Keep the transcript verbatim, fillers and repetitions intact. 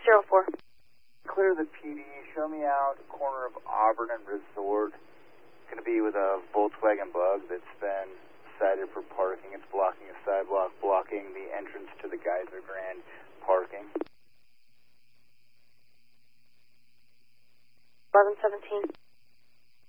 zero four. Clear the P D. Show me out corner of Auburn and Resort. It's going to be with a Volkswagen Bug that's been cited for parking. It's blocking a sidewalk, blocking the entrance to the Geyser Grand parking. eleven seventeen.